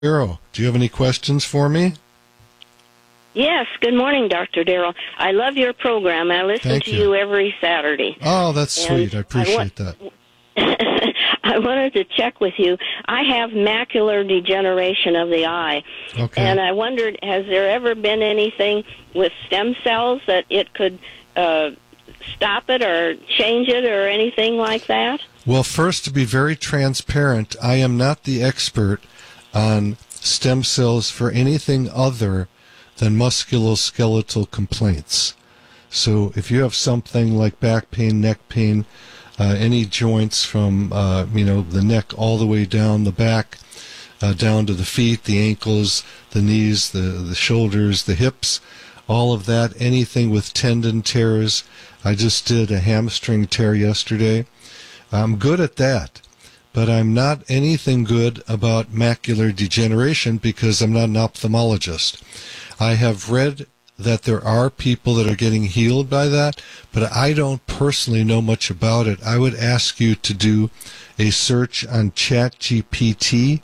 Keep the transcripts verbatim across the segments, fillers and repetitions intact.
Darrow, do you have any questions for me? Yes. Good morning, Doctor Darrow. I love your program. I listen Thank to you. you every Saturday. Oh, that's And sweet. I appreciate I wa- that. I wanted to check with you. I have macular degeneration of the eye. Okay. And I wondered, has there ever been anything with stem cells that it could uh, stop it or change it or anything like that? Well, first, to be very transparent, I am not the expert on stem cells for anything other than musculoskeletal complaints. So if you have something like back pain, neck pain, uh, any joints from uh, you know the neck all the way down the back, uh, down to the feet, the ankles, the knees, the, the shoulders, the hips, all of that, anything with tendon tears. I just did a hamstring tear yesterday. I'm good at that, but I'm not anything good about macular degeneration because I'm not an ophthalmologist. I have read that there are people that are getting healed by that, but I don't personally know much about it. I would ask you to do a search on ChatGPT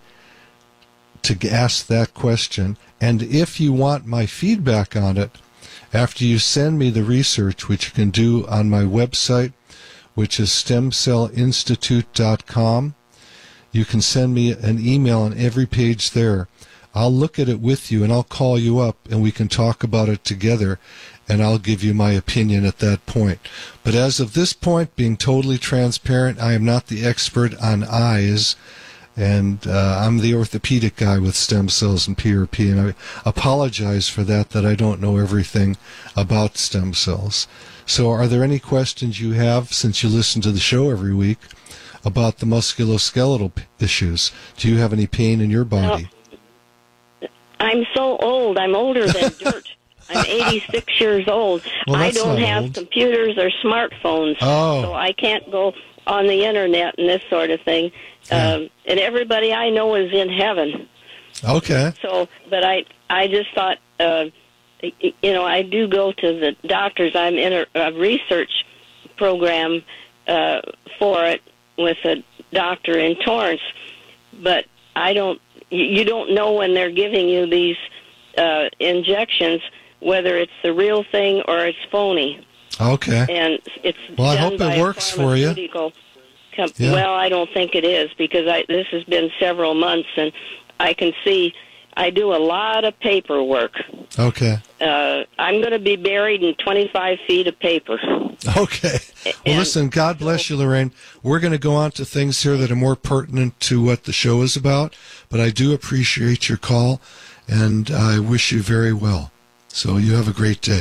to ask that question, and if you want my feedback on it, after you send me the research, which you can do on my website, which is stem cell institute dot com. You can send me an email on every page there. I'll look at it with you, and I'll call you up, and we can talk about it together, and I'll give you my opinion at that point. But as of this point, being totally transparent, I am not the expert on eyes, and uh, I'm the orthopedic guy with stem cells and P R P, and I apologize for that, that I don't know everything about stem cells. So are there any questions you have, since you listen to the show every week, about the musculoskeletal p- issues? Do you have any pain in your body? No, I'm so old. I'm older than dirt. I'm eighty-six years old. Well, I that's don't not have old. computers or smartphones, Oh. so I can't go on the Internet and this sort of thing. Yeah. Um, and everybody I know is in heaven. Okay. So, but I, I just thought, uh, you know, I do go to the doctors. I'm in a, a research program uh, for it with a doctor in Torrance, but I don't. You don't know when they're giving you these uh, injections whether it's the real thing or it's phony. Okay. And it's Well, I done hope by it a works for you. pharmaceutical com- Yeah. Well, I don't think it is because I, this has been several months, and I can see I do a lot of paperwork. Okay. Uh, I'm going to be buried in twenty-five feet of paper. Okay. Well, And listen, God bless you, Lorraine. We're going to go on to things here that are more pertinent to what the show is about, but I do appreciate your call, and I wish you very well. So you have a great day.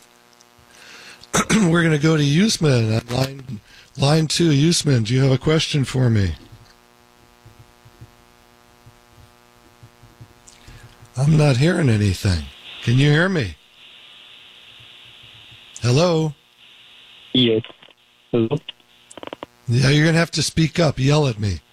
We're going to go to Usman on line, line two. Usman, do you have a question for me? I'm not hearing anything. Can you hear me? Hello? Yes. Hello? Yeah, you're going to have to speak up. Yell at me.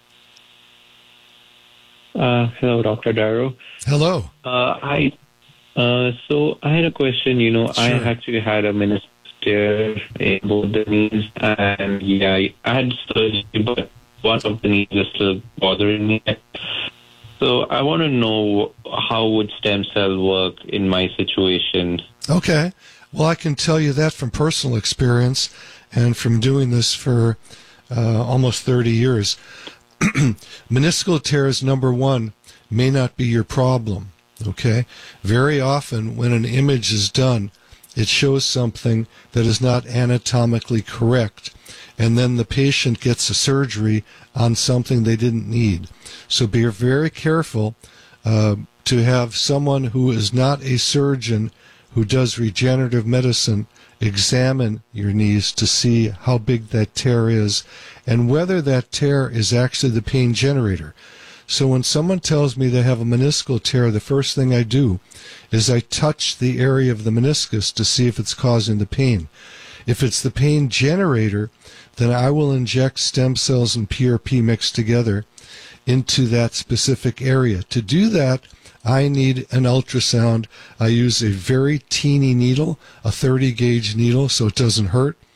Uh, hello, Doctor Darrow. Hello. Uh, I, uh, so I had a question. You know, I Sure. actually had a meniscus tear in both the knees, and yeah, I I had surgery, but one of the knees is still bothering me. So I want to know how would stem cell work in my situation. Okay. Well, I can tell you that from personal experience and from doing this for uh, almost thirty years. Meniscal tears, number one, may not be your problem, okay? Very often when an image is done, it shows something that is not anatomically correct, and then the patient gets a surgery on something they didn't need. So be very careful uh, to have someone who is not a surgeon who does regenerative medicine examine your knees to see how big that tear is and whether that tear is actually the pain generator. So when someone tells me they have a meniscal tear, the first thing I do is I touch the area of the meniscus to see if it's causing the pain. If it's the pain generator, then I will inject stem cells and P R P mixed together into that specific area. To do that, I need an ultrasound. I use a very teeny needle, a thirty gauge needle, so it doesn't hurt.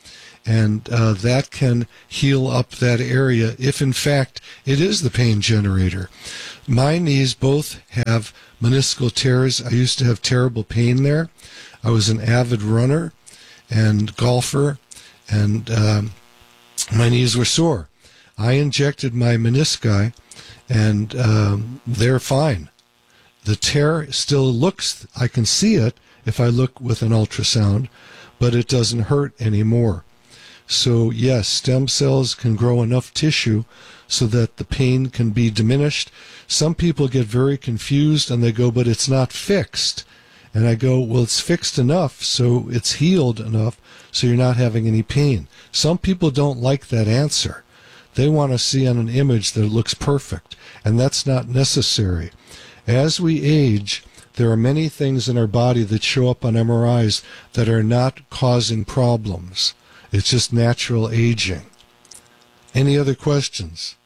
and uh, that can heal up that area if, in fact, it is the pain generator. My knees both have meniscal tears. I used to have terrible pain there. I was an avid runner and golfer, and um, my knees were sore. I injected my menisci, and um, they're fine. The tear still looks, I can see it if I look with an ultrasound, but it doesn't hurt anymore. So yes, stem cells can grow enough tissue so that the pain can be diminished. Some people get very confused and they go, but it's not fixed. And I go, well, it's fixed enough, so it's healed enough, so you're not having any pain. Some people don't like that answer. They want to see on an image that it looks perfect, and that's not necessary. As we age, there are many things in our body that show up on M R Is that are not causing problems. It's just natural aging. Any other questions?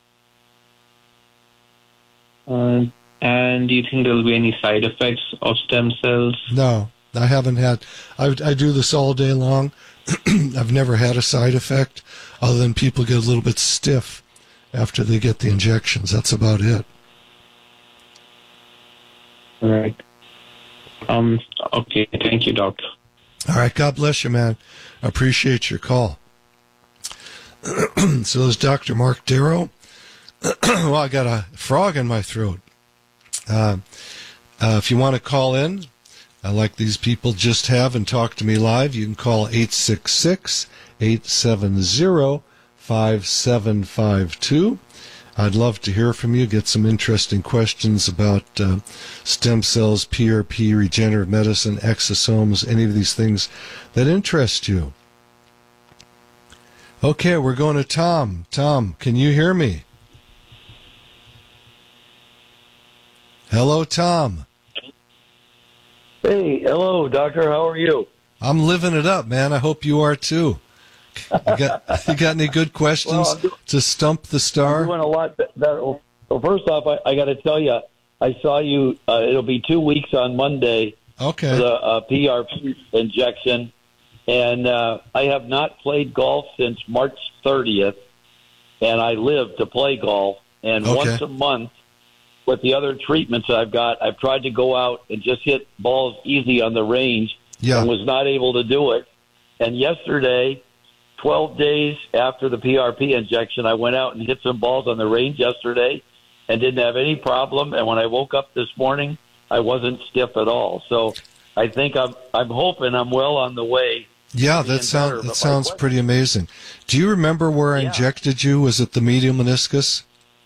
Uh, and do you think there will be any side effects of stem cells? No, I haven't had. I, I do this all day long. I've never had a side effect other than people get a little bit stiff after they get the injections. That's about it. All right. Um. Okay. Thank you, doctor. All right. God bless you, man. I appreciate your call. So there's Doctor Mark Darrow. Well, I got a frog in my throat. Uh, uh, if you want to call in, uh, like these people just have, and talk to me live, you can call eight six six, eight seven zero, five seven five two. I'd love to hear from you, get some interesting questions about uh, stem cells, P R P, regenerative medicine, exosomes, any of these things that interest you. Okay, we're going to Tom. Tom, can you hear me? Hello, Tom. Hey, hello, doctor. How are you? I'm living it up, man. I hope you are too. You got, you got any good questions well, doing, to stump the star? I'm doing a lot better. Well, first off, I, I got to tell you, I saw you. Uh, it'll be two weeks on Monday Okay. for the uh, P R P injection, and uh, I have not played golf since March thirtieth, and I live to play golf. And Okay. once a month, with the other treatments I've got, I've tried to go out and just hit balls easy on the range, Yeah. and was not able to do it. And yesterday, twelve days after the P R P injection, I went out and hit some balls on the range yesterday and didn't have any problem. And when I woke up this morning, I wasn't stiff at all. So I think I'm I'm hoping I'm well on the way. Yeah, being that sounds better. that But sounds my que- pretty amazing. Do you remember where I Yeah. injected you? Was it the medial meniscus?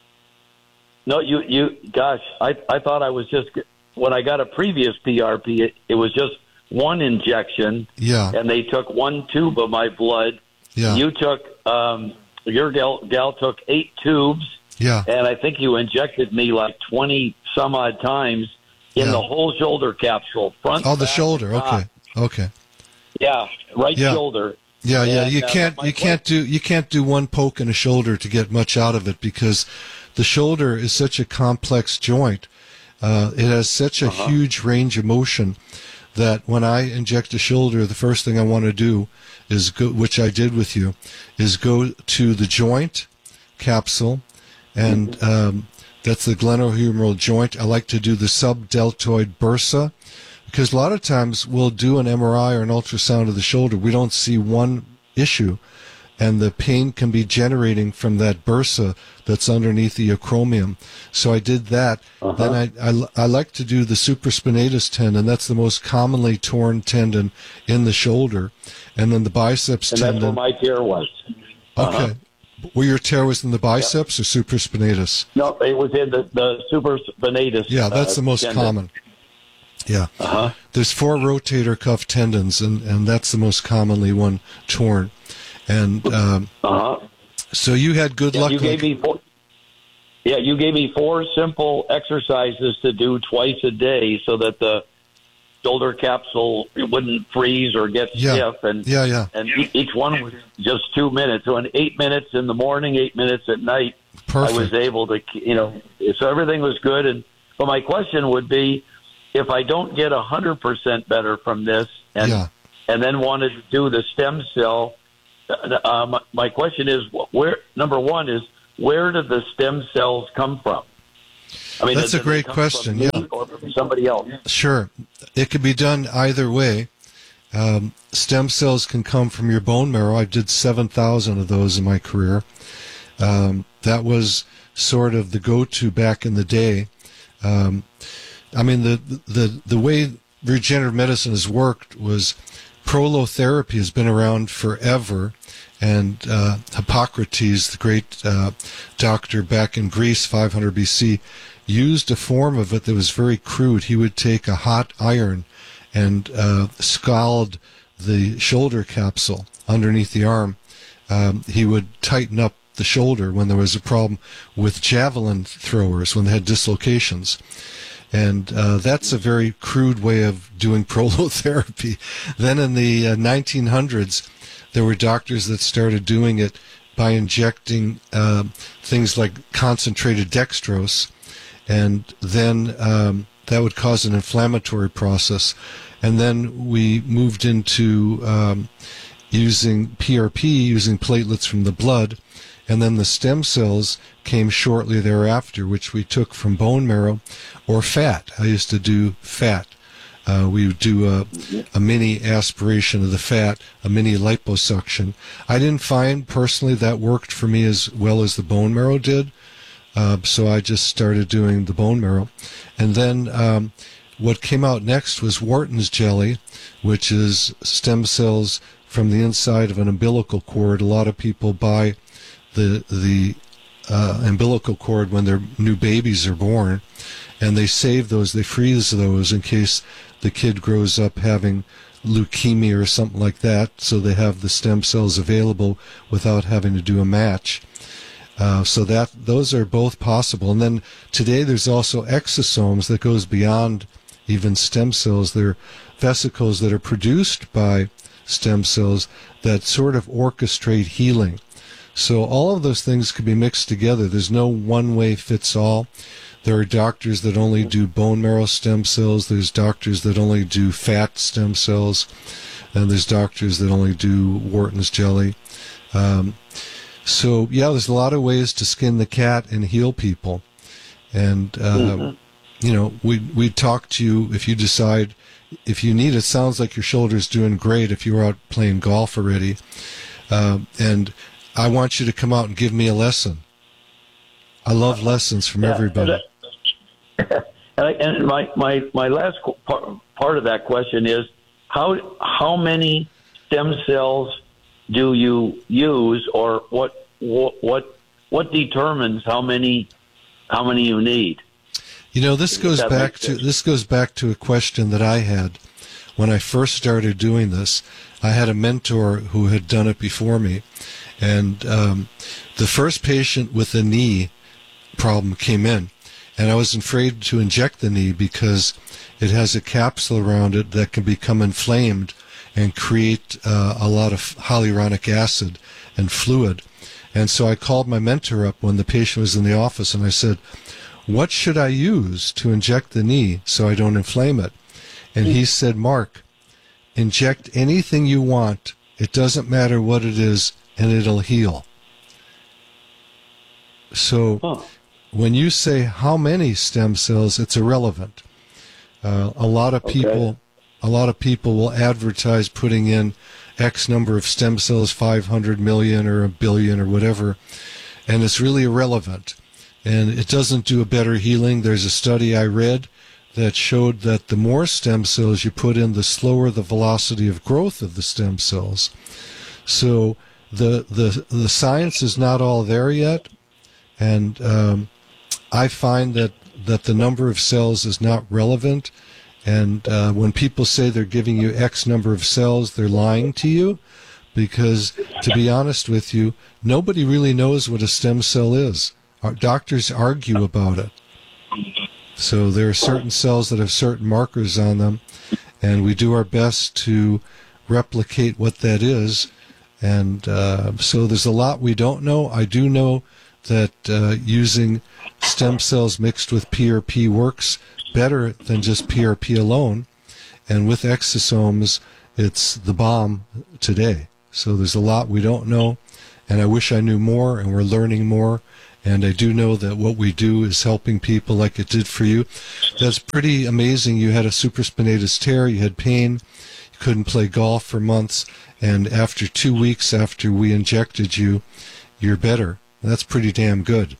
No, you, you, gosh, I, I thought I was just, when I got a previous P R P, it, it was just one injection, Yeah, and they took one tube of my blood. yeah, You took, um, your gal, gal took eight tubes, yeah. and I think you injected me like twenty some odd times in Yeah. the whole shoulder capsule. Front, Oh, the back, shoulder. top. Okay, okay. Yeah, right Yeah. shoulder. Yeah, yeah. And, You uh, can't my you can't do you can't do one poke in a shoulder to get much out of it because the shoulder is such a complex joint. Uh, it has such a Uh-huh. huge range of motion that when I inject a shoulder, the first thing I want to do is go, which I did with you, is go to the joint capsule, and um, that's the glenohumeral joint. I like to do the subdeltoid bursa, because a lot of times we'll do an M R I or an ultrasound of the shoulder. We don't see one issue, and the pain can be generating from that bursa that's underneath the acromion. So I did that. Uh-huh. Then I, I, I like to do the supraspinatus tendon. That's the most commonly torn tendon in the shoulder. And then the biceps And that's tendon. where my tear was. Uh-huh. Okay. Where your tear was in the biceps or supraspinatus? No, it was in the, the supraspinatus. Yeah, that's uh, the most tendon. common. Yeah. Uh-huh. There's four rotator cuff tendons, and, and that's the most commonly one torn. And um, Uh-huh. so you had good Yeah, luck. you like- gave me four, yeah, you gave me four simple exercises to do twice a day so that the shoulder capsule wouldn't freeze or get Yeah. stiff. And yeah, yeah. and e- each one was just two minutes. So in eight minutes in the morning, eight minutes at night, Perfect. I was able to, you know, so everything was good. And but my question would be, if I don't get a hundred percent better from this, and Yeah. and then wanted to do the stem cell, uh, my, my question is, where? Number one is, where do the stem cells come from? I mean, that's a great question. Yeah, or from somebody else. Sure, it could be done either way. Um, stem cells can come from your bone marrow. I did seven thousand of those in my career. Um, that was sort of the go-to back in the day. Um, I mean, the, the, the way regenerative medicine has worked was prolotherapy has been around forever. And uh, Hippocrates, the great uh, doctor back in Greece, five hundred B C, used a form of it that was very crude. He would take a hot iron and uh, scald the shoulder capsule underneath the arm. Um, he would tighten up the shoulder when there was a problem with javelin throwers, when they had dislocations. And uh, that's a very crude way of doing prolotherapy. Then in the uh, nineteen hundreds, there were doctors that started doing it by injecting uh, things like concentrated dextrose, and then um, that would cause an inflammatory process. And then we moved into um, using P R P, using platelets from the blood, and then the stem cells came shortly thereafter, which we took from bone marrow or fat. I used to do fat. Uh, we would do a, a mini aspiration of the fat, a mini liposuction. I didn't find personally that worked for me as well as the bone marrow did, uh, so I just started doing the bone marrow. And then um, what came out next was Wharton's jelly, which is stem cells from the inside of an umbilical cord. A lot of people buy the the uh, umbilical cord when their new babies are born, and they save those, they freeze those in case the kid grows up having leukemia or something like that, so they have the stem cells available without having to do a match. Uh, so that those are both possible. And then today there's also exosomes that goes beyond even stem cells. They're vesicles that are produced by stem cells that sort of orchestrate healing. So all of those things could be mixed together. There's no one way fits all. There are doctors that only do bone marrow stem cells. There's doctors that only do fat stem cells. And there's doctors that only do Wharton's jelly. Um, so, yeah, there's a lot of ways to skin the cat and heal people. And, uh, mm-hmm. you know, we we talk to you if you decide, if you need it. Sounds like your shoulder's doing great if you were out playing golf already. Uh, and I want you to come out and give me a lesson. I love lessons from yeah, everybody. And, I, and my, my, my last part, part of that question is, how how many stem cells do you use, or what what what determines how many how many you need? You know, this goes back to this goes back to a question that I had when I first started doing this. I had a mentor who had done it before me, and um, the first patient with a knee problem came in, and I was afraid to inject the knee because it has a capsule around it that can become inflamed and create uh, a lot of hyaluronic acid and fluid. And so I called my mentor up when the patient was in the office, and I said, what should I use to inject the knee so I don't inflame it? And he said, Mark, inject anything you want. It doesn't matter what it is, and it'll heal. So huh. when you say how many stem cells, it's irrelevant. Uh, a lot of people, okay. a lot of people will advertise putting in X number of stem cells, five hundred million or a billion or whatever, and it's really irrelevant. And it doesn't do a better healing. There's a study I read that showed that the more stem cells you put in, the slower the velocity of growth of the stem cells. So the the the science is not all there yet, and um, I find that that the number of cells is not relevant. And uh, when people say they're giving you X number of cells, they're lying to you, because to be honest with you, nobody really knows what a stem cell is. Our doctors argue about it. So there are certain cells that have certain markers on them, and we do our best to replicate what that is. And uh, so there's a lot we don't know. I do know that uh, using stem cells mixed with P R P works better than just P R P alone. And with exosomes, it's the bomb today. So there's a lot we don't know, and I wish I knew more, and we're learning more. And I do know that what we do is helping people like it did for you. That's pretty amazing. You had a supraspinatus tear, you had pain, you couldn't play golf for months, and after two weeks after we injected you, you're better. That's pretty damn good.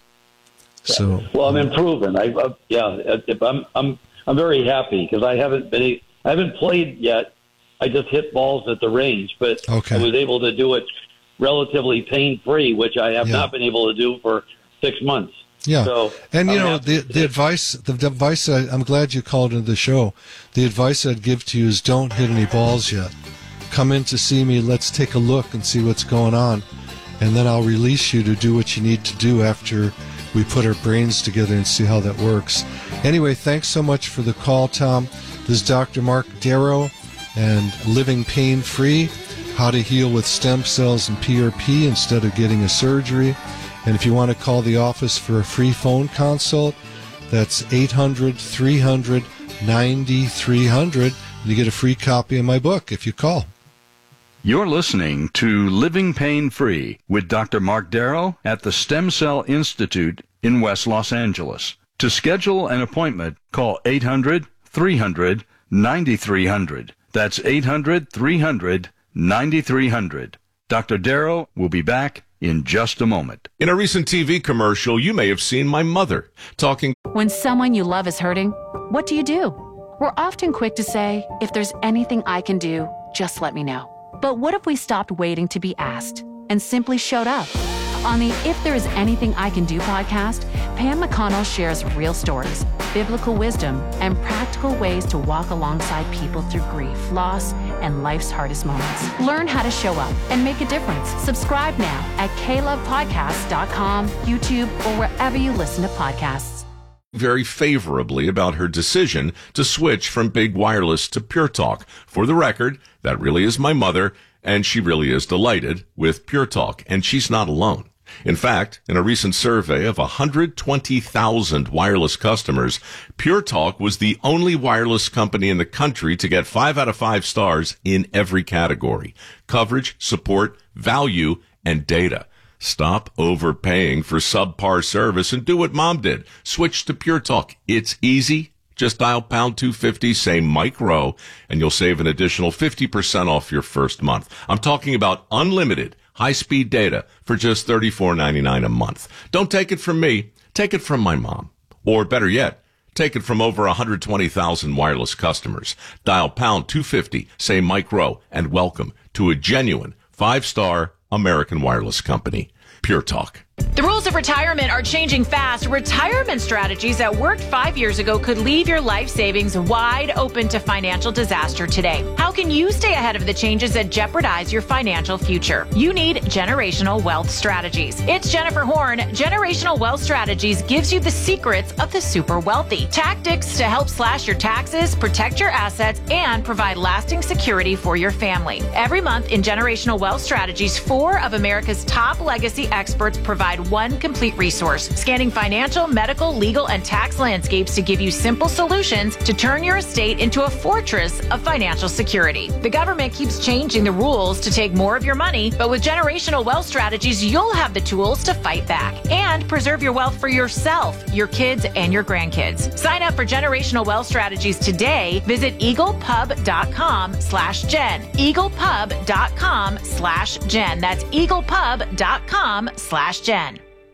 So well, I'm improving. I uh, yeah, I'm I'm I'm very happy because I haven't been I haven't played yet. I just hit balls at the range, but okay. I was able to do it relatively pain free, which I have yeah. not been able to do for six months. Yeah, so, and you I'm know the the advice the advice I, I'm glad you called into the show. The advice I'd give to you is don't hit any balls yet. Come in to see me. Let's take a look and see what's going on, and then I'll release you to do what you need to do after we put our brains together and see how that works. Anyway, thanks so much for the call, Tom. This is Doctor Mark Darrow and Living Pain Free, how to heal with stem cells and P R P instead of getting a surgery. And if you want to call the office for a free phone consult, that's eight hundred, three hundred, ninety-three hundred, and you get a free copy of my book if you call. You're listening to Living Pain Free with Doctor Mark Darrow at the Stem Cell Institute in West Los Angeles. To schedule an appointment, call eight hundred, three hundred, ninety-three hundred. That's eight hundred, three hundred, ninety-three hundred. Doctor Darrow will be back in just a moment. In a recent T V commercial, you may have seen my mother talking. When someone you love is hurting, what do you do? We're often quick to say, if there's anything I can do, just let me know. But what if we stopped waiting to be asked and simply showed up? On the If There Is Anything I Can Do podcast, Pam McConnell shares real stories, biblical wisdom, and practical ways to walk alongside people through grief, loss, and life's hardest moments. Learn how to show up and make a difference. Subscribe now at k love podcast dot com, YouTube, or wherever you listen to podcasts. Very favorably about her decision to switch from Big Wireless to Pure Talk. For the record, that really is my mother, and she really is delighted with Pure Talk, and she's not alone. In fact, in a recent survey of one hundred twenty thousand wireless customers, Pure Talk was the only wireless company in the country to get five out of five stars in every category: coverage, support, value, and data. Stop overpaying for subpar service and do what Mom did. Switch to Pure Talk. It's easy. Just dial pound two fifty, say Mike Rowe, and you'll save an additional fifty percent off your first month. I'm talking about unlimited high-speed data for just thirty-four ninety-nine a month. Don't take it from me. Take it from my mom. Or better yet, take it from over one hundred twenty thousand wireless customers. Dial pound two fifty, say Mike Rowe, and welcome to a genuine five-star American wireless company. Pure Talk. The rules of retirement are changing fast. Retirement strategies that worked five years ago could leave your life savings wide open to financial disaster today. How can you stay ahead of the changes that jeopardize your financial future? You need Generational Wealth Strategies. It's Jennifer Horn. Generational Wealth Strategies gives you the secrets of the super wealthy. Tactics to help slash your taxes, protect your assets, and provide lasting security for your family. Every month in Generational Wealth Strategies, four of America's top legacy experts provide one complete resource, scanning financial, medical, legal, and tax landscapes to give you simple solutions to turn your estate into a fortress of financial security. The government keeps changing the rules to take more of your money, but with Generational Wealth Strategies, you'll have the tools to fight back and preserve your wealth for yourself, your kids, and your grandkids. Sign up for Generational Wealth Strategies today. Visit eaglepub.com slash Jen. eaglepub.com slash Jen. That's eaglepub.com slash Jen.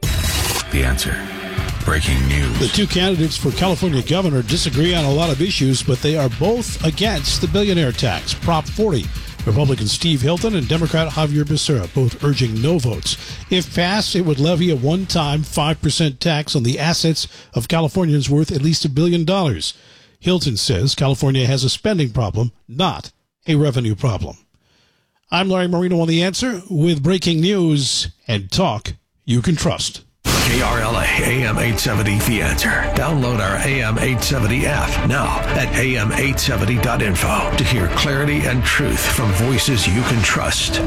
The Answer. Breaking news. The two candidates for California governor disagree on a lot of issues, but they are both against the billionaire tax, Prop forty. Republican Steve Hilton and Democrat Javier Becerra both urging no votes. If passed, it would levy a one-time five percent tax on the assets of Californians worth at least a billion dollars. Hilton says California has a spending problem, not a revenue problem. I'm Larry Marino on The Answer with breaking news and talk you can trust. K R L A A M eight seventy The Answer. Download our A M eight seventy app now at A M eight seventy dot info to hear clarity and truth from voices you can trust.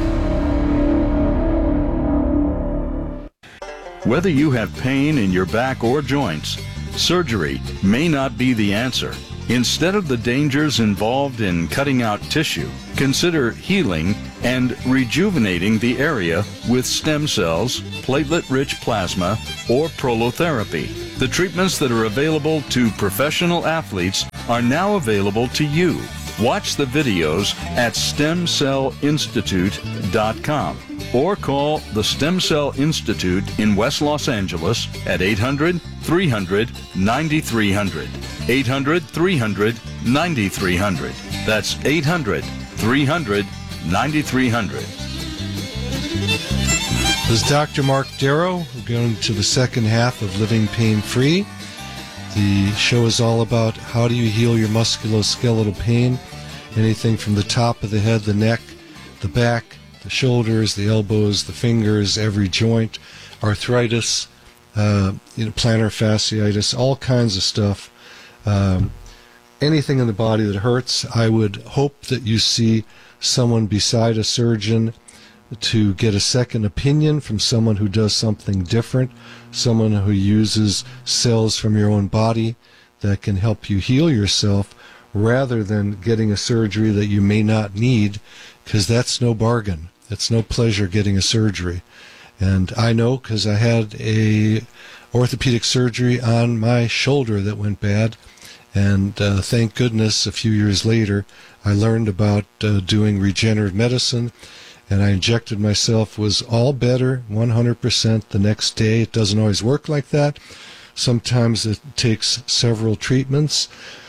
Whether you have pain in your back or joints, surgery may not be the answer. Instead of the dangers involved in cutting out tissue, consider healing and rejuvenating the area with stem cells, platelet-rich plasma, or prolotherapy. The treatments that are available to professional athletes are now available to you. Watch the videos at stem cell institute dot com or call the Stem Cell Institute in West Los Angeles at eight hundred, three hundred, ninety-three hundred. eight hundred, three hundred, ninety-three hundred. That's eight hundred, three hundred, ninety-three hundred. This is Doctor Mark Darrow. We're going to the second half of Living Pain Free. The show is all about how do you heal your musculoskeletal pain, anything from the top of the head, the neck, the back, the shoulders, the elbows, the fingers, every joint, arthritis, uh, you know, plantar fasciitis, all kinds of stuff. Um, anything in the body that hurts. I would hope that you see someone beside a surgeon to get a second opinion from someone who does something different, someone who uses cells from your own body that can help you heal yourself, rather than getting a surgery that you may not need, because that's no bargain. It's no pleasure getting a surgery. And I know, because I had a orthopedic surgery on my shoulder that went bad, and uh, thank goodness a few years later I learned about uh, doing regenerative medicine, and I injected myself, was all better one hundred percent the next day. It doesn't always work like that. Sometimes it takes several treatments.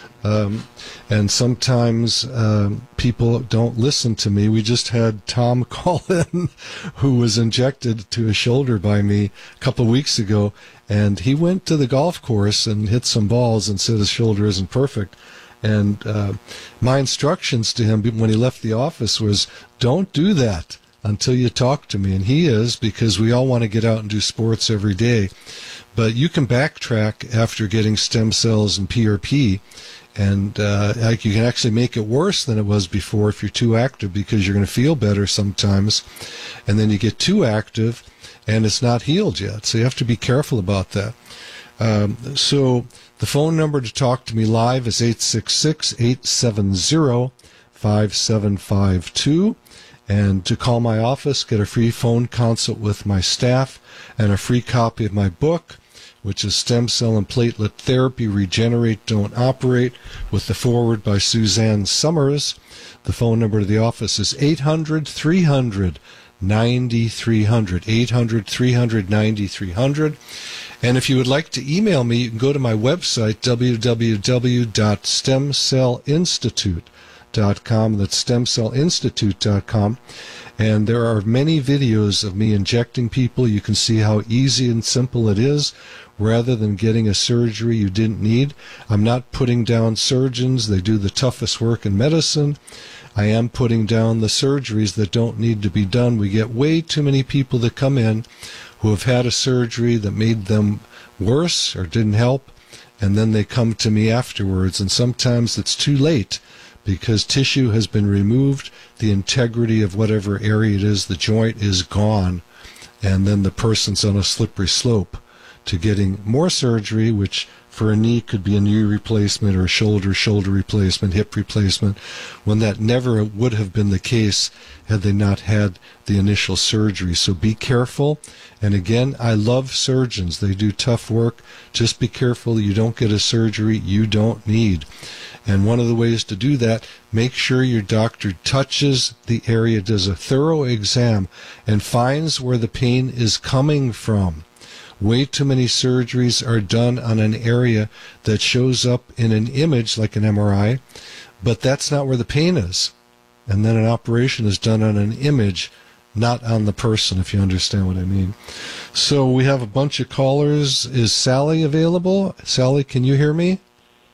Um, and sometimes um, people don't listen to me. We just had Tom call in, who was injected to his shoulder by me a couple of weeks ago, and he went to the golf course and hit some balls and said his shoulder isn't perfect. And uh, my instructions to him when he left the office was, don't do that until you talk to me. And he is, because we all want to get out and do sports every day. But you can backtrack after getting stem cells and P R P, and uh, like you can actually make it worse than it was before if you're too active, because you're going to feel better sometimes, and then you get too active and it's not healed yet. So you have to be careful about that. Um, so the phone number to talk to me live is eight six six, eight seven zero, five seven five two. And to call my office, get a free phone consult with my staff and a free copy of my book, which is Stem Cell and Platelet Therapy, Regenerate, Don't Operate, with the foreword by Suzanne Summers. The phone number to the office is eight hundred, three hundred, ninety-three hundred, eight hundred, three hundred, ninety-three hundred. And if you would like to email me, you can go to my website, w w w dot stem cell institute dot com. That's stem cell institute dot com. And there are many videos of me injecting people. You can see how easy and simple it is, rather than getting a surgery you didn't need. I'm not putting down surgeons. They do the toughest work in medicine. I am putting down the surgeries that don't need to be done. We get way too many people that come in who have had a surgery that made them worse or didn't help, and then they come to me afterwards, and sometimes it's too late because tissue has been removed, the integrity of whatever area it is, the joint is gone, and then the person's on a slippery slope to getting more surgery, which for a knee could be a knee replacement or a shoulder, shoulder replacement, hip replacement, when that never would have been the case had they not had the initial surgery. So be careful. And again, I love surgeons. They do tough work. Just be careful you don't get a surgery you don't need. And one of the ways to do that, make sure your doctor touches the area, does a thorough exam, and finds where the pain is coming from. Way too many surgeries are done on an area that shows up in an image like an M R I, but that's not where the pain is. And then an operation is done on an image, not on the person, if you understand what I mean. So we have a bunch of callers. Is Sally available? Sally, can you hear me?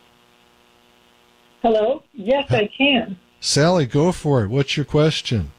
Hello? Yes, I can. Sally, go for it. What's your question?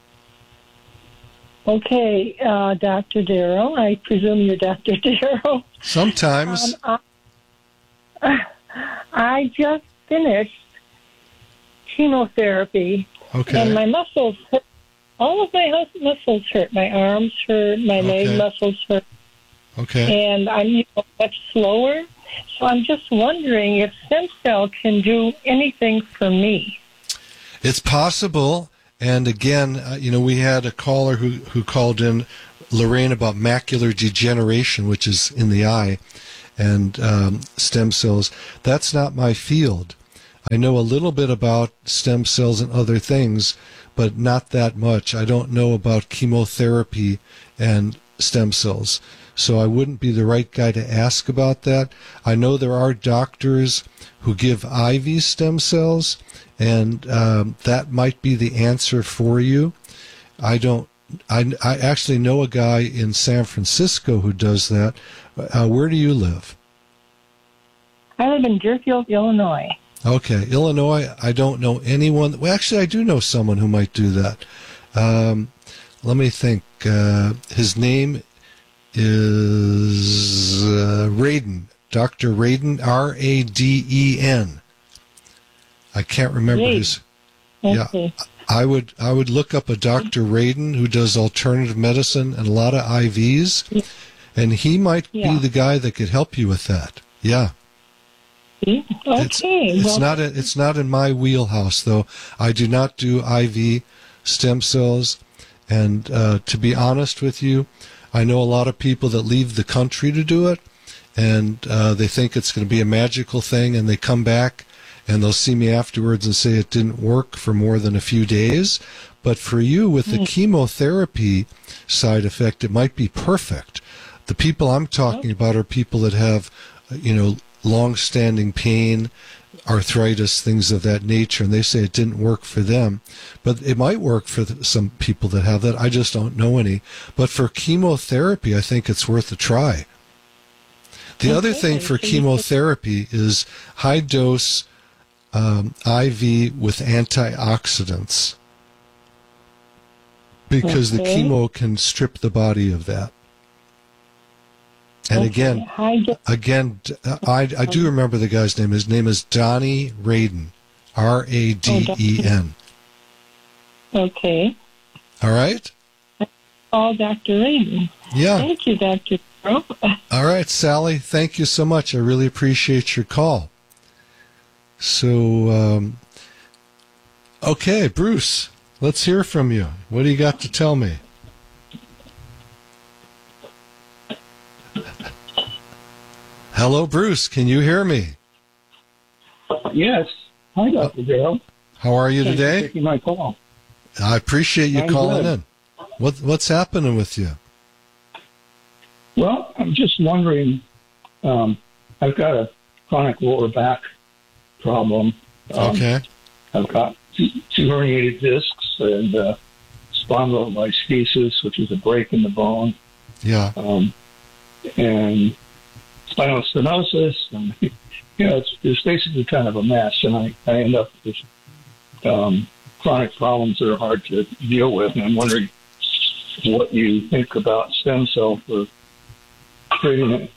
Okay, uh, Doctor Darrow. I presume you're Doctor Darrow. Sometimes. Um, I, I just finished chemotherapy, okay. and my muscles hurt. All of my muscles hurt. My arms hurt, my okay. leg muscles hurt. Okay. And I'm you know, much slower. So I'm just wondering if stem cell can do anything for me. It's possible. And again, uh, you know, we had a caller who, who called in, Lorraine, about macular degeneration, which is in the eye, and um, stem cells. That's not my field. I know a little bit about stem cells and other things, but not that much. I don't know about chemotherapy and stem cells. So I wouldn't be the right guy to ask about that. I know there are doctors who give I V stem cells, and um, that might be the answer for you. I don't. I, I actually know a guy in San Francisco who does that. Uh, where do you live? I live in Deerfield, Illinois. Okay, Illinois. I don't know anyone. Well, actually, I do know someone who might do that. Um, let me think. Uh, his name is uh, Radin, Doctor Radin, R A D E N. I can't remember Radin. his. Okay. Yeah, I would I would look up a Doctor Radin who does alternative medicine and a lot of I Vs, and he might Yeah. be the guy that could help you with that. Yeah. Okay. It's, it's well, not a, it's not in my wheelhouse, though. I do not do I V stem cells, and uh, to be honest with you, I know a lot of people that leave the country to do it, and uh, they think it's going to be a magical thing, and they come back and they'll see me afterwards and say it didn't work for more than a few days. But for you, with the chemotherapy side effect, it might be perfect. The people I'm talking about are people that have, you know, long-standing pain, arthritis, things of that nature, and they say it didn't work for them. But it might work for some people that have that. I just don't know any. But for chemotherapy, I think it's worth a try. The other thing for chemotherapy is high-dose um, I V with antioxidants, because the Okay. chemo can strip the body of that. And Okay. again, Hi, Jo- again, I, I do remember the guy's name. His name is Donnie Radin, R A D E N. okay. All right? All Doctor Layden. Yeah. Thank you, Doctor Darrow. All right, Sally, thank you so much. I really appreciate your call. So, um, okay, Bruce, let's hear from you. What do you got to tell me? Hello, Bruce. Can you hear me? Yes. Hi, Doctor Darrow. How are you Thanks for today? taking my call. I appreciate you I'm calling good. in. What What's happening with you? Well, I'm just wondering. Um, I've got a chronic lower back problem. Um, Okay. I've got two, two herniated discs and uh, spondylolisthesis, which is a break in the bone, Yeah. um, and spinal stenosis, and you know, it's, it's basically kind of a mess. And I, I end up with um, chronic problems that are hard to deal with. And I'm wondering what you think about stem cell for treating it.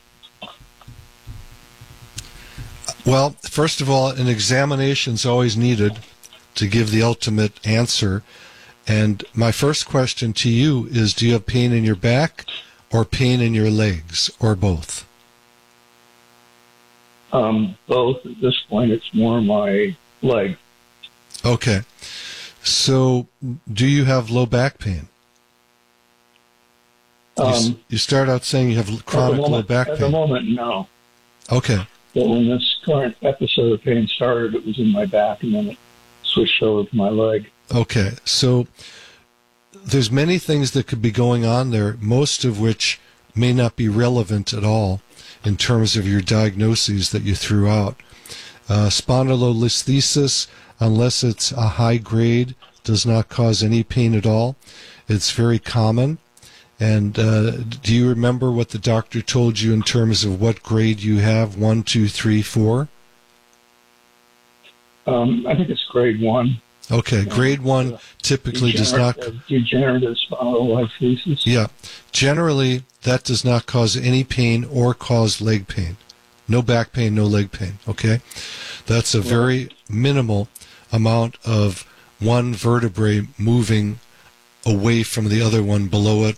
Well, first of all, an examination is always needed to give the ultimate answer. And my first question to you is, do you have pain in your back or pain in your legs, or both? Um, both. At this point, it's more my leg. Okay. So, do you have low back pain? You s- Um, you start out saying you have at the chronic low moment- back At the pain. moment, no. Okay. But when this current episode of pain started, it was in my back, and then it switched over to my leg. Okay, so there's many things that could be going on there, most of which may not be relevant at all in terms of your diagnoses that you threw out. Uh, spondylolisthesis, unless it's a high grade, does not cause any pain at all. It's very common. And uh, do you remember what the doctor told you in terms of what grade you have? One, two, three, four? Um, I think it's grade one. Okay, grade one typically does not... Degenerative, degenerative spondylolisthesis. Yeah. Generally, that does not cause any pain or cause leg pain. No back pain, no leg pain, okay? That's a very minimal amount of one vertebrae moving away from the other one below it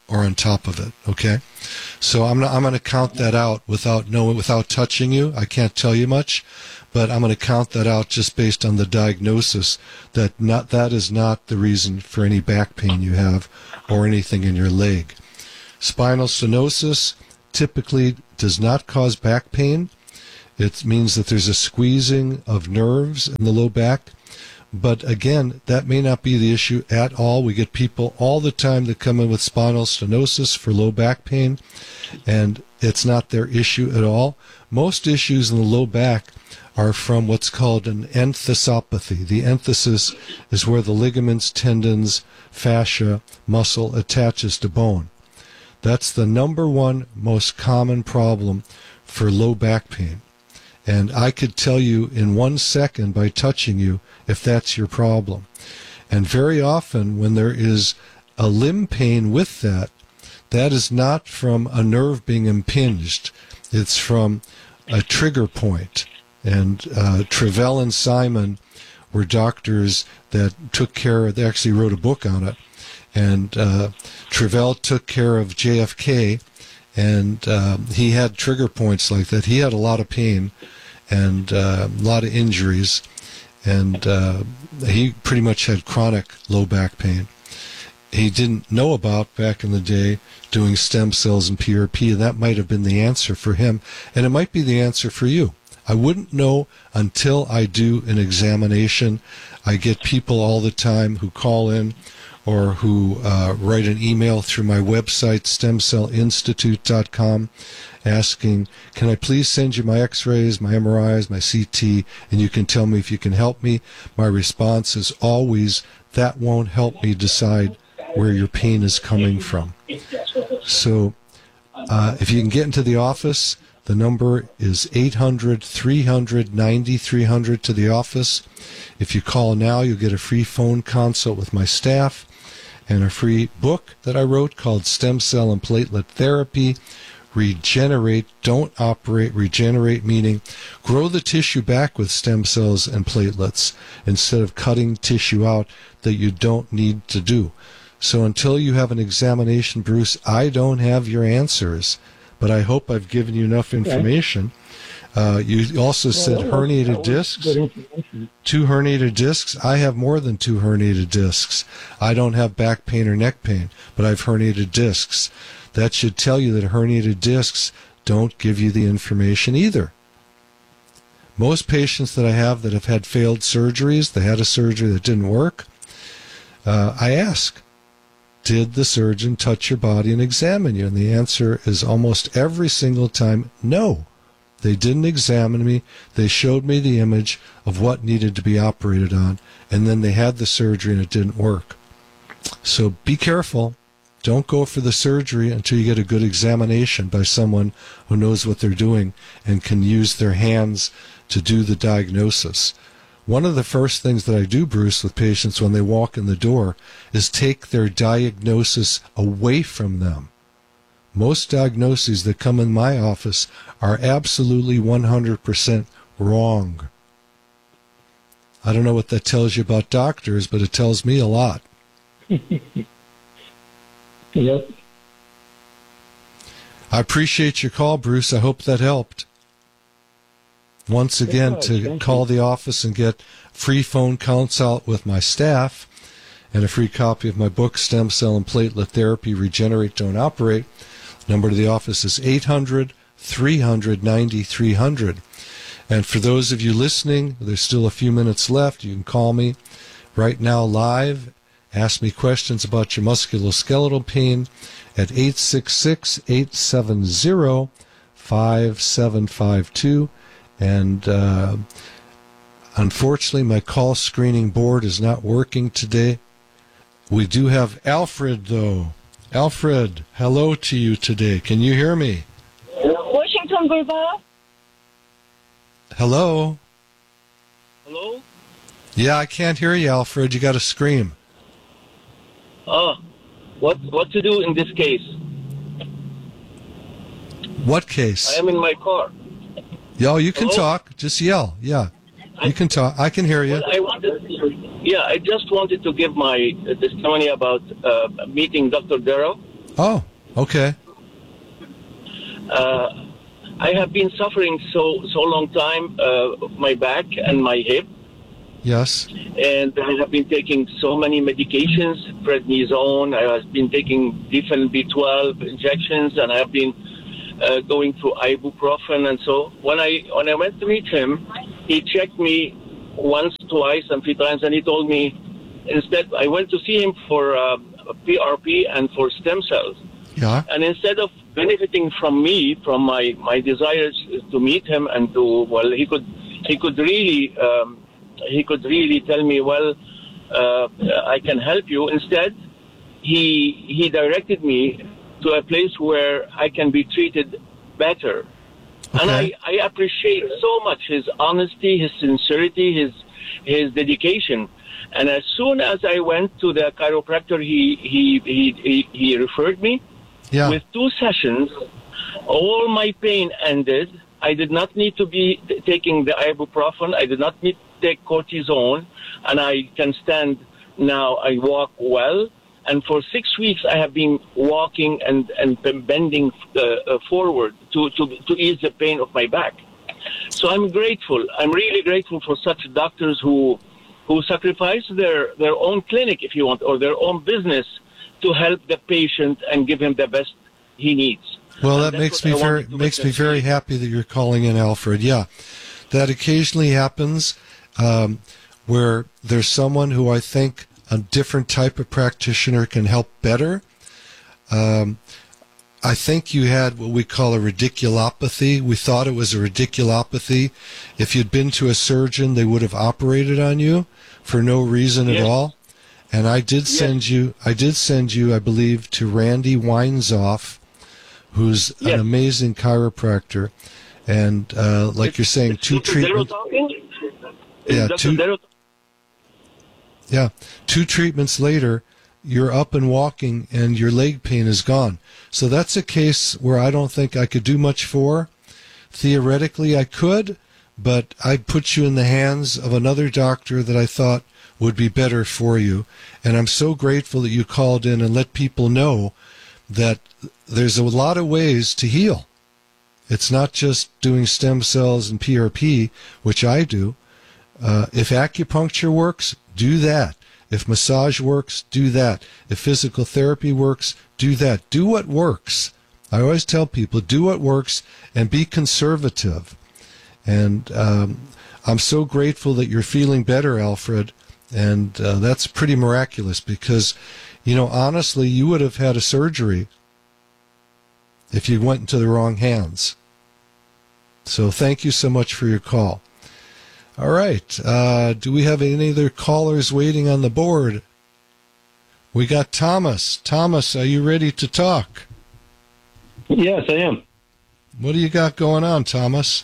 or on top of it. Okay, so I'm not, I'm going to count that out without knowing, without touching you. I can't tell you much, but I'm going to count that out just based on the diagnosis that not that is not the reason for any back pain you have or anything in your leg. Spinal stenosis typically does not cause back pain. It means that there's a squeezing of nerves in the low back. But again, that may not be the issue at all. We get people all the time that come in with spinal stenosis for low back pain, and it's not their issue at all. Most issues in the low back are from what's called an enthesopathy. The enthesis is where the ligaments, tendons, fascia, muscle attaches to bone. That's the number one most common problem for low back pain. And I could tell you in one second by touching you if that's your problem. And very often when there is a limb pain with that, that is not from a nerve being impinged. It's from a trigger point. And uh, Travell and Simon were doctors that took care of, they actually wrote a book on it. And uh, Travell took care of J F K, and uh, he had trigger points like that. He had a lot of pain and uh, a lot of injuries, and uh, he pretty much had chronic low back pain. He didn't know about, back in the day, doing stem cells and P R P, and that might have been the answer for him, and it might be the answer for you. I wouldn't know until I do an examination. I get people all the time who call in or who uh, write an email through my website, stem cell institute dot com, asking, can I please send you my x-rays, my M R Is, my C T, and you can tell me if you can help me. My response is always, that won't help me decide where your pain is coming from. So uh, if you can get into the office, the number is eight hundred, three hundred, ninety-three hundred to the office. If you call now, you'll get a free phone consult with my staff and a free book that I wrote called Stem Cell and Platelet Therapy. Regenerate, don't operate. Regenerate meaning grow the tissue back with stem cells and platelets instead of cutting tissue out that you don't need to do. So until you have an examination, Bruce, I don't have your answers, but I hope I've given you enough information. Uh, you also said well, herniated discs, two herniated discs. I have more than two herniated discs. I don't have back pain or neck pain, but I have herniated discs. That should tell you that herniated discs don't give you the information either. Most patients that I have that have had failed surgeries, they had a surgery that didn't work, uh, I ask, did the surgeon touch your body and examine you? And the answer is almost every single time, no. They didn't examine me. They showed me the image of what needed to be operated on, and then they had the surgery and it didn't work. So be careful. Don't go for the surgery until you get a good examination by someone who knows what they're doing and can use their hands to do the diagnosis. One of the first things that I do, Bruce, with patients when they walk in the door is take their diagnosis away from them. Most diagnoses that come in my office are absolutely one hundred percent wrong. I don't know what that tells you about doctors, but it tells me a lot. Yep. I appreciate your call, Bruce. I hope that helped. Once again, to call the office and get free phone consult with my staff and a free copy of my book, Stem Cell and Platelet Therapy, Regenerate, Don't Operate. Number to the office is eight hundred, three hundred, ninety-three hundred. And for those of you listening, there's still a few minutes left. You can call me right now live. Ask me questions about your musculoskeletal pain at eight six six, eight seven zero, five seven five two. And uh, unfortunately, my call screening board is not working today. We do have Alfred, though. Alfred, hello to you today. Can you hear me? Washington Boulevard. Hello? Hello? Yeah, I can't hear you, Alfred. You got to scream. Oh, what what to do in this case? What case? I am in my car. Yo, you can Hello? talk. Just yell. Yeah, you can talk. I can hear you. Well, I wanted, yeah, I just wanted to give my testimony about uh, meeting Doctor Darrow. Oh, okay. Uh, I have been suffering so so long time, uh, my back and my hip, Yes. and I have been taking so many medications, prednisone. I have been taking different B twelve injections, and I have been uh, going through ibuprofen. And so when I when I went to meet him, he checked me once, twice, and three times, and he told me instead I went to see him for uh, P R P and for stem cells. Yeah. And instead of benefiting from me, from my, my desires to meet him and to, well, he could he could really um, he could really tell me, well, uh, I can help you. Instead, he he directed me to a place where I can be treated better. Okay. And I, I appreciate so much his honesty, his sincerity, his his dedication. And as soon as I went to the chiropractor, he he he he, he referred me. Yeah. With two sessions, all my pain ended. I did not need to be t- taking the ibuprofen. I did not need to take cortisone, and I can stand now. I walk well, and for six weeks I have been walking and and bending uh, uh, forward to, to to ease the pain of my back. So I'm grateful. I'm really grateful for such doctors who who sacrifice their their own clinic, if you want, or their own business, to help the patient and give him the best he needs. Well, that makes me very makes me very happy that you're calling in, Alfred. Yeah, that occasionally happens um, where there's someone who I think a different type of practitioner can help better. Um, I think you had what we call a radiculopathy. We thought it was a radiculopathy. If you'd been to a surgeon, they would have operated on you for no reason yes. at all. And I did send yes. you, I did send you, I believe, to Randy Weinzoff, who's yes. an amazing chiropractor. And uh, like it's, you're saying, two treatments. Yeah, two, yeah, two treatments later, you're up and walking, and your leg pain is gone. So that's a case where I don't think I could do much for. Theoretically, I could, but I'd put you in the hands of another doctor that I thought would be better for you. And I'm so grateful that you called in and let people know that there's a lot of ways to heal. It's not just doing stem cells and P R P, which I do. Uh, if acupuncture works, do that. If massage works, do that. If physical therapy works, do that. Do what works. I always tell people, do what works and be conservative. And um, I'm so grateful that you're feeling better, Alfred. And uh, that's pretty miraculous because, you know, honestly, you would have had a surgery if you went into the wrong hands. So thank you so much for your call. All right. Uh, do we have any other callers waiting on the board? We got Thomas. Thomas, are you ready to talk? Yes, I am. What do you got going on, Thomas?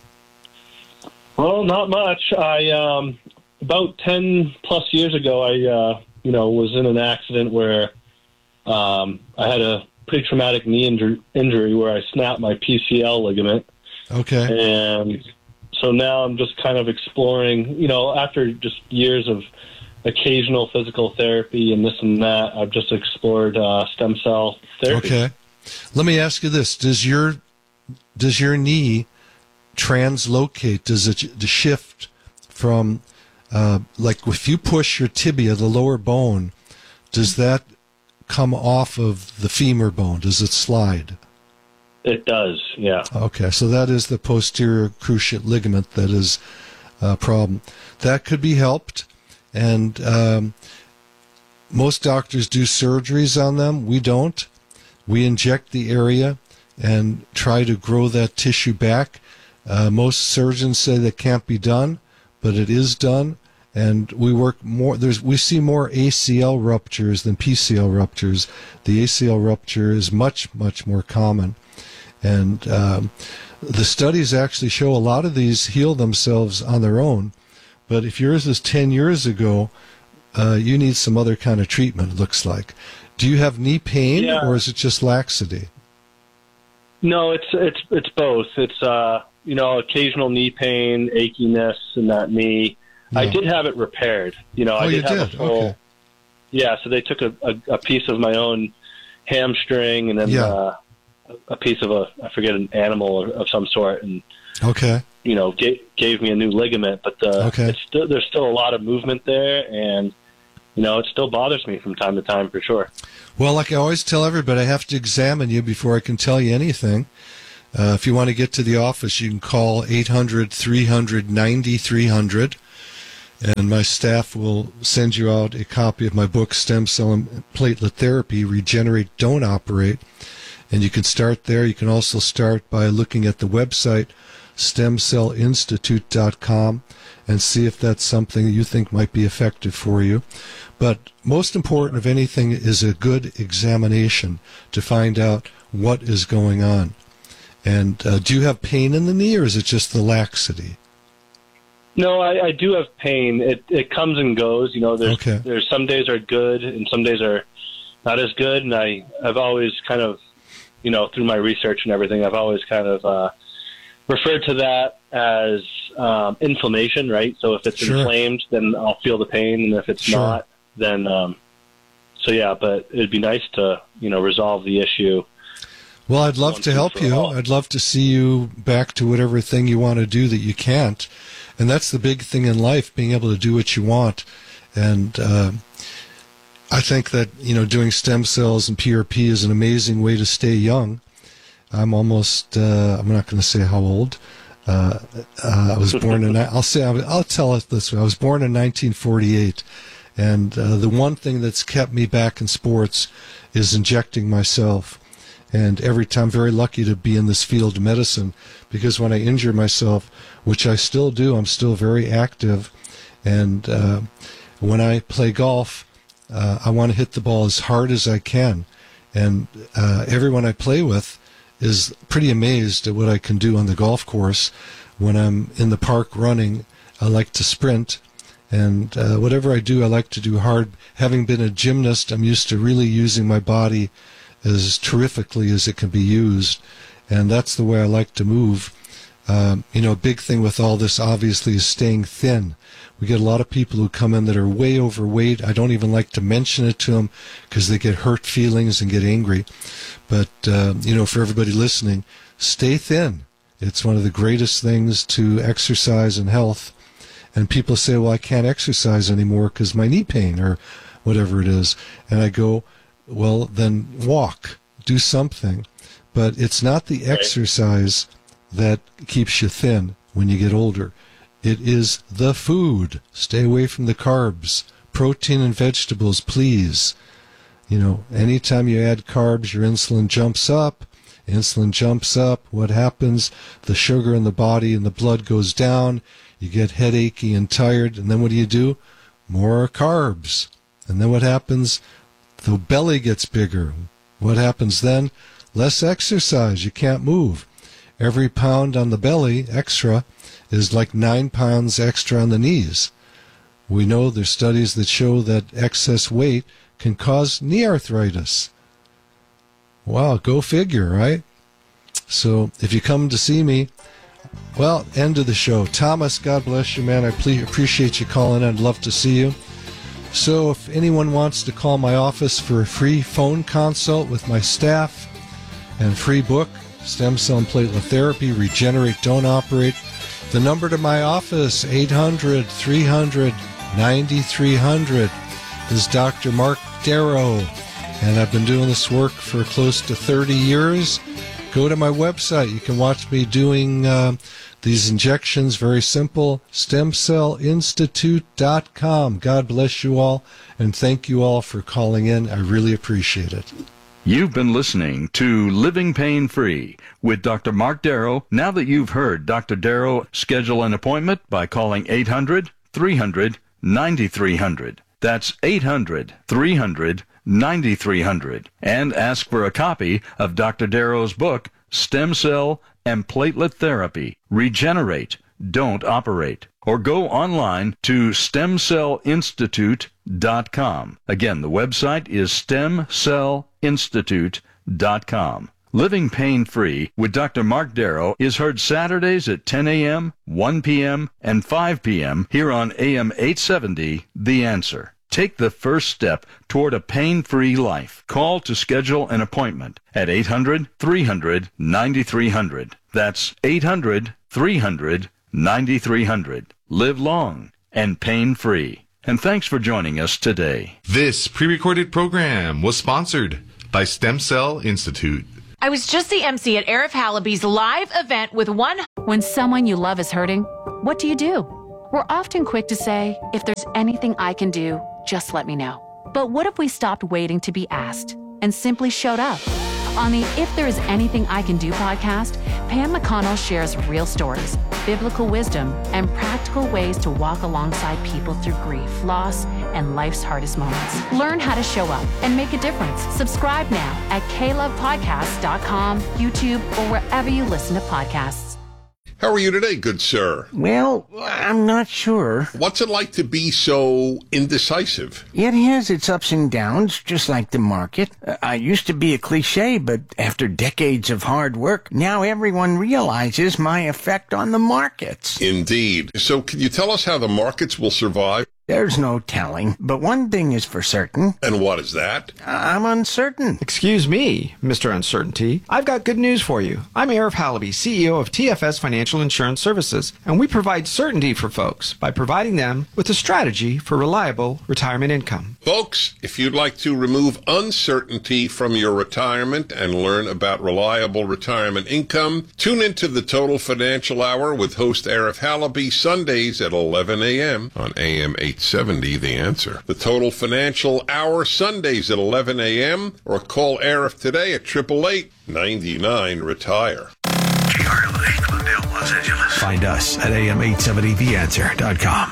Well, not much. I... um. About ten plus years ago, I, uh, you know, was in an accident where um, I had a pretty traumatic knee injury, injury where I snapped my P C L ligament. Okay. And so now I'm just kind of exploring, you know, after just years of occasional physical therapy and this and that, I've just explored uh, stem cell therapy. Okay. Let me ask you this: Does your does your knee translocate? Does it shift from Uh, like if you push your tibia, the lower bone, does that come off of the femur bone? Does it slide? It does, yeah. Okay, so that is the posterior cruciate ligament that is a problem. That could be helped, and um, most doctors do surgeries on them. We don't. We inject the area and try to grow that tissue back. Uh, most surgeons say that can't be done, but it is done. And we work more, there's, we see more A C L ruptures than P C L ruptures. The A C L rupture is much, much more common. And um, the studies actually show a lot of these heal themselves on their own. But if yours is ten years ago, uh, you need some other kind of treatment, it looks like. Do you have knee pain, yeah. or is it just laxity? No, it's it's it's both. It's, uh, you know, occasional knee pain, achiness in that knee. Yeah. I did have it repaired. You know, oh, I did you have did? a full. Okay. Yeah, so they took a, a, a piece of my own hamstring, and then Yeah. uh, a piece of a, I forget, an animal of some sort, and Okay. you know, gave, gave me a new ligament. But uh, Okay. it's still, there's still a lot of movement there, and you know, it still bothers me from time to time for sure. Well, like I always tell everybody, I have to examine you before I can tell you anything. Uh, if you want to get to the office, you can call eight hundred, three hundred, ninety-three hundred, and my staff will send you out a copy of my book, Stem Cell and Platelet Therapy, Regenerate, Don't Operate. And you can start there. You can also start by looking at the website, stem cell institute dot com, and see if that's something that you think might be effective for you. But most important of anything is a good examination to find out what is going on. And uh, do you have pain in the knee, or is it just the laxity? No, I, I do have pain. It it comes and goes. You know, there's Okay. there's some days are good and some days are not as good. And I I've always kind of, you know, through my research and everything, I've always kind of uh, referred to that as um, inflammation, right? So if it's Sure. inflamed, then I'll feel the pain, and if it's Sure. not, then um, so yeah. But it'd be nice to, you know, resolve the issue. Well, I'd love Once to and help for you. all. I'd love to see you back to whatever thing you want to do that you can't. And that's the big thing in life, being able to do what you want. And uh, I think that, you know, doing stem cells and P R P is an amazing way to stay young. I'm almost, uh, I'm not going to say how old. Uh, uh, I was born in, I'll say, I'll tell it this way. I was born in nineteen forty-eight. And uh, the one thing that's kept me back in sports is injecting myself. And every time, I'm very lucky to be in this field of medicine, because when I injure myself, which I still do, I'm still very active. And uh, when I play golf, uh, I want to hit the ball as hard as I can. And uh, everyone I play with is pretty amazed at what I can do on the golf course. When I'm in the park running, I like to sprint. And uh, whatever I do, I like to do hard. Having been a gymnast, I'm used to really using my body as terrifically as it can be used. And that's the way I like to move. Um, you know, a big thing with all this, obviously, is staying thin. We get a lot of people who come in that are way overweight. I don't even like to mention it to them because they get hurt feelings and get angry. But, uh, you know, for everybody listening, stay thin. It's one of the greatest things to exercise and health. And people say, well, I can't exercise anymore because my knee pain or whatever it is. And I go, well, then walk, do something. But it's not the exercise that keeps you thin when you get older. It is the food. Stay away from the carbs. Protein and vegetables, please. You know, anytime you add carbs, your insulin jumps up. Insulin jumps up. What happens? The sugar in the body and the blood goes down. You get headachy and tired. And then what do you do? More carbs. And then what happens? The belly gets bigger. What happens then? Less exercise. You can't move. Every pound on the belly extra is like nine pounds extra on the knees. We know there's studies that show that excess weight can cause knee arthritis. Wow, go figure, right? So if you come to see me, well, end of the show. Thomas, God bless you, man. I ple- appreciate you calling in. I'd love to see you. So if anyone wants to call my office for a free phone consult with my staff and free book, Stem Cell and Platelet Therapy, Regenerate, Don't Operate, the number to my office, eight hundred, three hundred, ninety-three hundred, is Doctor Mark Darrow. And I've been doing this work for close to thirty years. Go to my website. You can watch me doing uh, these injections. Very simple. stem cell institute dot com. God bless you all, and thank you all for calling in. I really appreciate it. You've been listening to Living Pain Free with Doctor Mark Darrow. Now that you've heard Doctor Darrow, schedule an appointment by calling eight hundred, three hundred, ninety-three hundred. That's eight hundred, three hundred, ninety-three hundred. And ask for a copy of Doctor Darrow's book, Stem Cell and Platelet Therapy, Regenerate, Don't Operate. Or go online to stem cell institute dot com. Again, the website is stem cell institute dot com. Living Pain Free with Doctor Mark Darrow is heard Saturdays at ten a.m., one p.m., and five p.m. here on A M eight seventy, The Answer. Take the first step toward a pain-free life. Call to schedule an appointment at eight hundred, three hundred, ninety-three hundred. That's eight hundred, three hundred, ninety-three hundred. Live long and pain-free. And thanks for joining us today. This pre-recorded program was sponsored by Stem Cell Institute. I was just the M C at Arif Halaby's live event with one... When someone you love is hurting, what do you do? We're often quick to say, if there's anything I can do, just let me know. But what if we stopped waiting to be asked and simply showed up? On the If There Is Anything I Can Do podcast, Pam McConnell shares real stories, biblical wisdom, and practical ways to walk alongside people through grief, loss, and life's hardest moments. Learn how to show up and make a difference. Subscribe now at k love podcast dot com, YouTube, or wherever you listen to podcasts. How are you today, good sir? Well, I'm not sure. What's it like to be so indecisive? It has its ups and downs, just like the market. Uh, I used to be a cliche, but after decades of hard work, now everyone realizes my effect on the markets. Indeed. So can you tell us how the markets will survive? There's no telling, but one thing is for certain. And what is that? I'm uncertain. Excuse me, Mister Uncertainty. I've got good news for you. I'm Arif Halaby, C E O of T F S Financial Insurance Services, and we provide certainty for folks by providing them with a strategy for reliable retirement income. Folks, if you'd like to remove uncertainty from your retirement and learn about reliable retirement income, tune into the Total Financial Hour with host Arif Halaby Sundays at eleven a.m. on A M eight seventy, The Answer. The Total Financial Hour Sundays at eleven a.m. or call Arif today at eight eight eight, nine nine, retire. G R L A, Glendale, Los Angeles. Find us at A M eight seventy the answer dot com.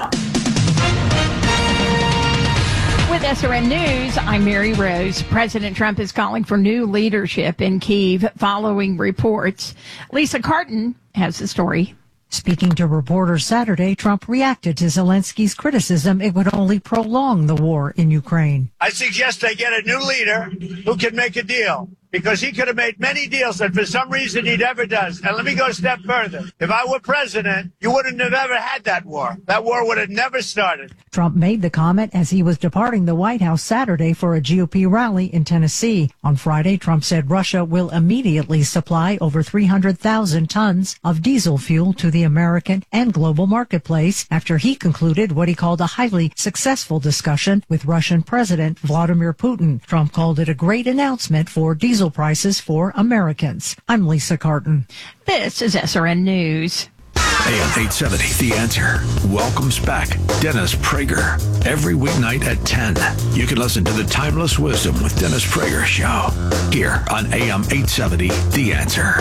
With S R N News, I'm Mary Rose. President Trump is calling for new leadership in Kyiv following reports. Lisa Carton has the story. Speaking to reporters Saturday, Trump reacted to Zelensky's criticism it would only prolong the war in Ukraine. I suggest they get a new leader who can make a deal, because he could have made many deals that for some reason he never does. And let me go a step further. If I were president, you wouldn't have ever had that war. That war would have never started. Trump made the comment as he was departing the White House Saturday for a G O P rally in Tennessee. On Friday, Trump said Russia will immediately supply over three hundred thousand tons of diesel fuel to the American and global marketplace after he concluded what he called a highly successful discussion with Russian President Vladimir Putin. Trump called it a great announcement for diesel prices for Americans. I'm Lisa Carton. This is S R N News. A M eight seventy, The Answer, welcomes back Dennis Prager every weeknight at ten. You can listen to the Timeless Wisdom with Dennis Prager show here on A M eight seventy, The Answer.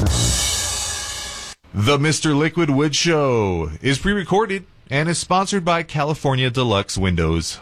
The Mister Liquid Wood Show is pre-recorded and is sponsored by California Deluxe Windows.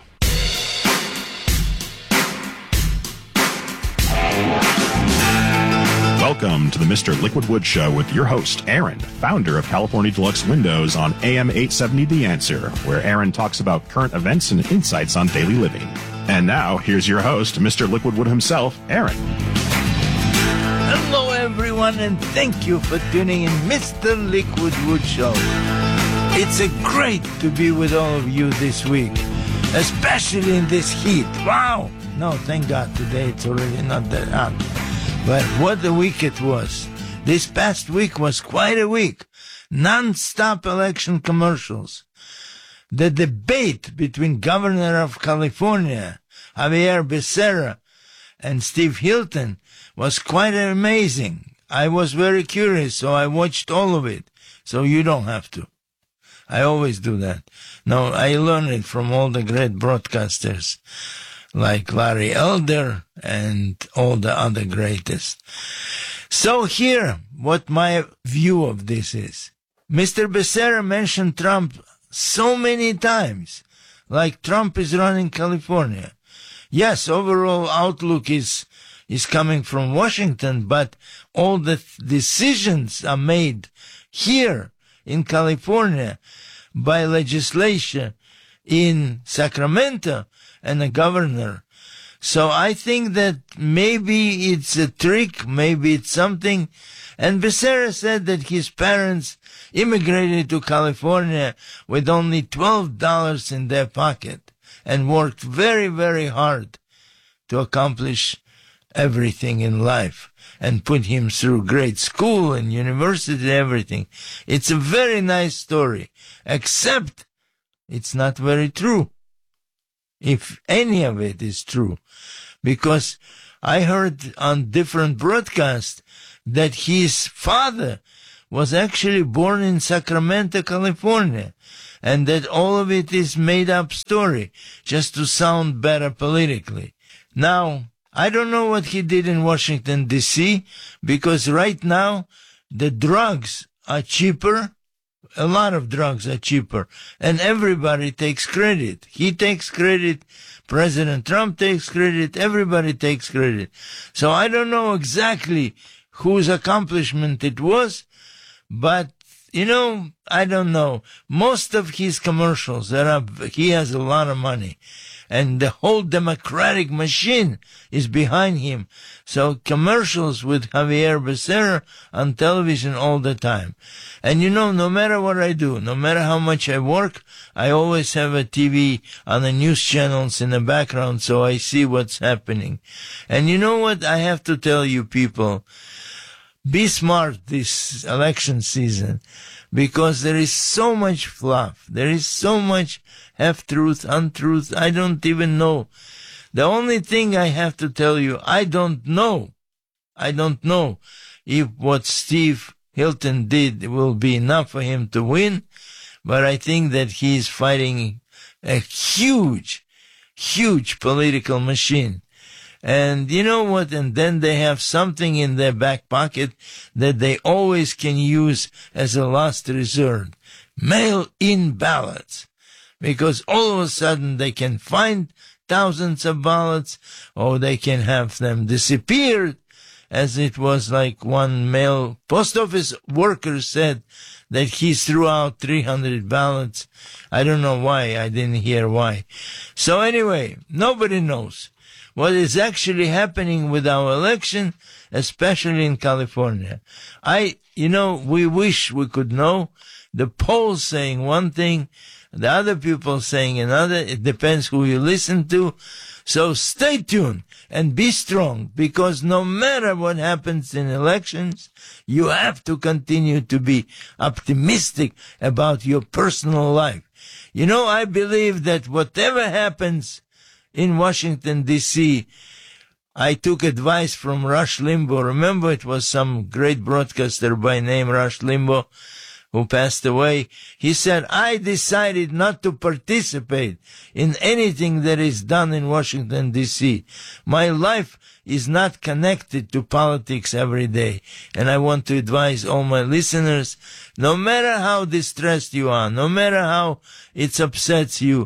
Welcome to the Mister Liquid Wood Show with your host, Aaron, founder of California Deluxe Windows on A M eight seventy The Answer, where Aaron talks about current events and insights on daily living. And now, here's your host, Mister Liquid Wood himself, Aaron. Hello, everyone, and thank you for tuning in Mister Liquid Wood Show. It's a great to be with all of you this week, especially in this heat. Wow! No, thank God, today it's already not that hot. But what a week it was. This past week was quite a week. Non-stop election commercials. The debate between Governor of California, Javier Becerra, and Steve Hilton was quite amazing. I was very curious, so I watched all of it. So you don't have to. I always do that. No, I learned it from all the great broadcasters, like Larry Elder and all the other greatest. So here, what my view of this is. Mister Becerra mentioned Trump so many times, like Trump is running California. Yes, overall outlook is is coming from Washington, but all the th- decisions are made here in California by legislation in Sacramento and the governor. So I think that maybe it's a trick, maybe it's something. And Becerra said that his parents immigrated to California with only twelve dollars in their pocket. and worked very, very hard to accomplish everything in life and put him through grade school and university, everything. It's a very nice story, except it's not very true, if any of it is true, because I heard on different broadcasts that his father was actually born in Sacramento, California, and that all of it is made-up story just to sound better politically. Now, I don't know what he did in Washington, D C, because right now the drugs are cheaper. A lot of drugs are cheaper, and everybody takes credit. He takes credit. President Trump takes credit. Everybody takes credit. So I don't know exactly whose accomplishment it was, but, you know, I don't know. Most of his commercials, that are, he has a lot of money, and the whole Democratic machine is behind him. So commercials with Javier Becerra on television all the time. And you know, no matter what I do, no matter how much I work, I always have a T V on the news channels in the background so I see what's happening. And you know what I have to tell you people? Be smart this election season, because there is so much fluff. There is so much half-truth, untruth. I don't even know. The only thing I have to tell you, I don't know. I don't know if what Steve Hilton did will be enough for him to win, but I think that he is fighting a huge, huge political machine. And you know what? And then they have something in their back pocket that they always can use as a last resort. Mail-in ballots. Because all of a sudden they can find thousands of ballots, or they can have them disappear, as it was like one mail post office worker said that he threw out three hundred ballots. I don't know why. I didn't hear why. So anyway, nobody knows what is actually happening with our election, especially in California. I, you know, we wish we could know. The polls saying one thing, the other people saying another. It depends who you listen to. So stay tuned and be strong, because no matter what happens in elections, you have to continue to be optimistic about your personal life. You know, I believe that whatever happens in Washington, D C, I took advice from Rush Limbaugh. Remember, it was some great broadcaster by name Rush Limbaugh who passed away. He said, I decided not to participate in anything that is done in Washington, D C. My life is not connected to politics every day. And I want to advise all my listeners, no matter how distressed you are, no matter how it upsets you,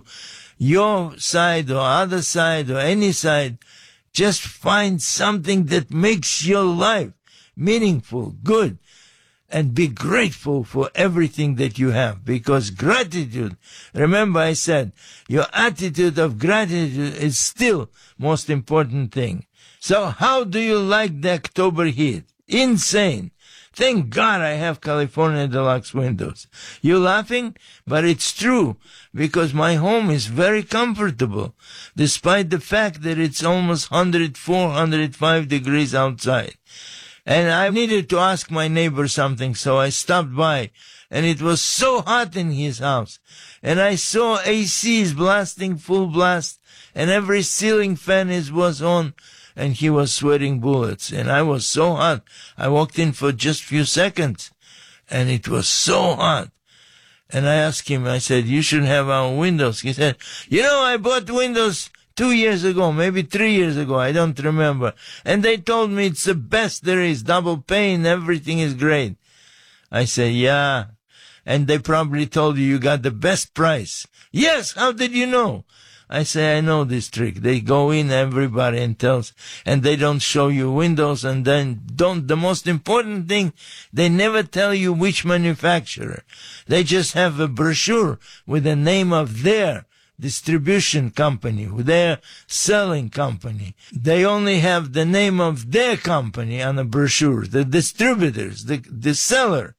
your side or other side or any side, just find something that makes your life meaningful, good, and be grateful for everything that you have. Because gratitude, remember I said, your attitude of gratitude is still most important thing. So how do you like the October heat? Insane. Thank God I have California Deluxe windows. You're laughing? But it's true, because my home is very comfortable, despite the fact that it's almost one hundred four, one hundred five degrees outside. And I needed to ask my neighbor something, so I stopped by, and it was so hot in his house. And I saw A Cs blasting full blast, and every ceiling fan is was on, and he was sweating bullets. And I was so hot, I walked in for just a few seconds, and it was so hot. And I asked him, I said, you should have our windows. He said, you know, I bought windows two years ago, maybe three years ago, I don't remember. And they told me it's the best there is, double pane, everything is great. I said, yeah. And they probably told you you got the best price. Yes, how did you know? I say, I know this trick. They go in, everybody, and tells, and they don't show you windows, and then don't, the most important thing, they never tell you which manufacturer. They just have a brochure with the name of their distribution company, their selling company. They only have the name of their company on a brochure, the distributors, the, the seller.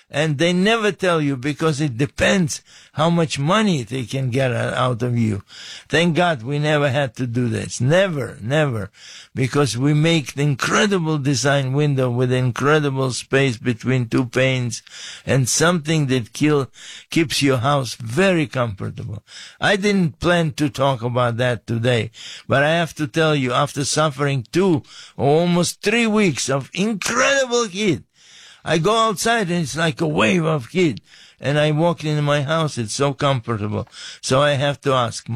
And they never tell you because it depends how much money they can get out of you. Thank God we never had to do this. Never, never. Because we make the incredible design window with incredible space between two panes and something that kill, keeps your house very comfortable. I didn't plan to talk about that today, but I have to tell you, after suffering two or almost three weeks of incredible heat, I go outside and it's like a wave of heat. And I walk into my house, it's so comfortable. So I have to ask,